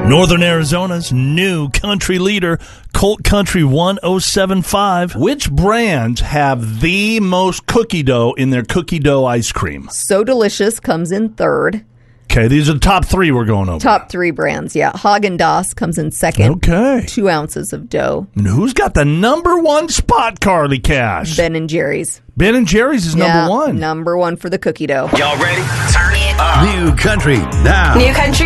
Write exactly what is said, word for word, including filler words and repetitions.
Northern Arizona's new country leader, Colt Country one oh seven point five. Which brands have the most cookie dough in their cookie dough ice cream? So Delicious comes in third. Okay, these are the top three we're going over. Top three brands, yeah. Haagen-Dazs comes in second. Okay. Two ounces of dough. And who's got the number one spot, Carly Cash? Ben and Jerry's. Ben and Jerry's is yeah, number one. Number one for the cookie dough. Y'all ready? Turn it up. New country now. New country